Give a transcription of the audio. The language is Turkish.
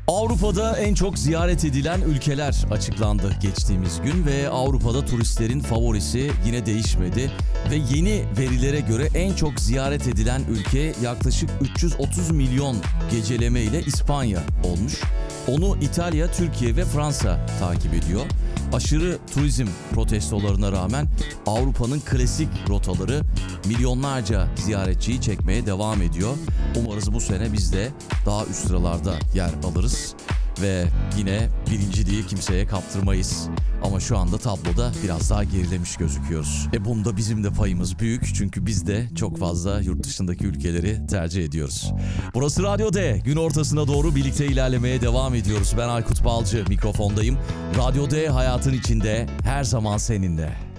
Avrupa'da en çok ziyaret edilen ülkeler açıklandı geçtiğimiz gün ve Avrupa'da turistlerin favorisi yine değişmedi ve yeni verilere göre en çok ziyaret edilen ülke yaklaşık 330 milyon geceleme ile İspanya olmuş. Onu İtalya, Türkiye ve Fransa takip ediyor. Aşırı turizm protestolarına rağmen Avrupa'nın klasik rotaları milyonlarca ziyaretçiyi çekmeye devam ediyor. Umarız bu sene biz de daha üst sıralarda yer alırız ve yine birinciliği kimseye kaptırmayız. Ama şu anda tabloda biraz daha gerilemiş gözüküyoruz. Bunda bizim de payımız büyük çünkü biz de çok fazla yurt dışındaki ülkeleri tercih ediyoruz. Burası Radyo D. Gün ortasına doğru birlikte ilerlemeye devam ediyoruz. Ben Aykut Balcı, mikrofondayım. Radyo D hayatın içinde, her zaman seninle.